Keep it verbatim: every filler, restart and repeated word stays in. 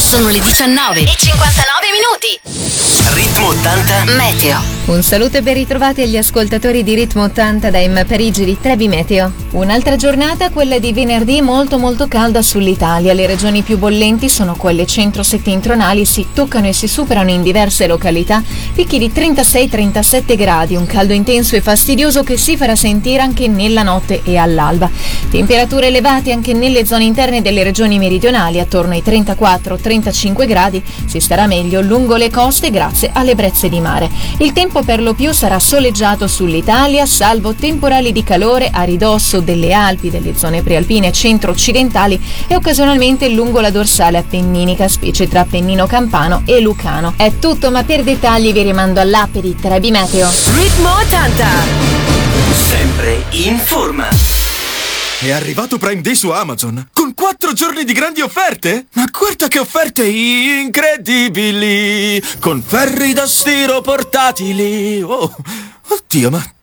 Sono le diciannove e cinquantanove minuti. Ritmo ottanta Meteo. Un saluto e ben ritrovati agli ascoltatori di Ritmo ottanta da M Parigi di Trebi Meteo. Un'altra giornata, quella di venerdì, molto molto calda sull'Italia. Le regioni più bollenti sono quelle centro-settentrionali, si toccano e si superano in diverse località picchi di trentasei trentasette gradi, un caldo intenso e fastidioso che si farà sentire anche nella notte e all'alba. Temperature elevate anche nelle zone interne delle regioni meridionali, attorno ai trentaquattro trentacinque gradi, si starà meglio lungo le coste grazie alle brezze di mare. Il tempo per lo più sarà soleggiato sull'Italia, salvo temporali di calore a ridosso delle Alpi, delle zone prealpine centro-occidentali e occasionalmente lungo la dorsale appenninica, specie tra Appennino Campano e Lucano. È tutto, ma per dettagli vi rimando all'app di Trebi Meteo. Ritmo ottanta. Sempre in forma. È arrivato Prime Day su Amazon, con quattro giorni di grandi offerte? Ma guarda che offerte incredibili! Con ferri da stiro portatili! Oh, oddio, ma